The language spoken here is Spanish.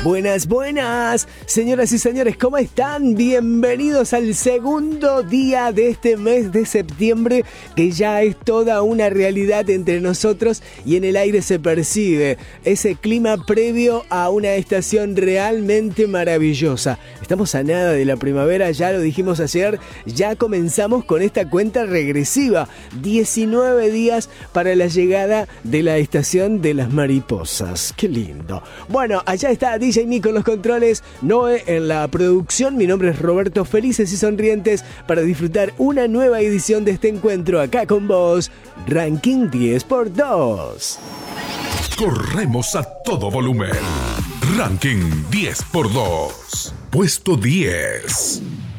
Buenas, buenas, señoras y señores, ¿cómo están? Bienvenidos al segundo día de este mes de septiembre, que ya es toda una realidad entre nosotros y en el aire se percibe ese clima previo a una estación realmente maravillosa. Estamos a nada de la primavera, ya lo dijimos ayer, ya comenzamos con esta cuenta regresiva, 19 días para la llegada de la estación de las mariposas. ¡Qué lindo! Bueno, allá está DJ Nico en los controles, Noé en la producción. Mi nombre es Roberto, felices y sonrientes para disfrutar una nueva edición de este encuentro acá con vos, Ranking 10x2. Corremos a todo volumen. Ranking 10x2. Puesto 10.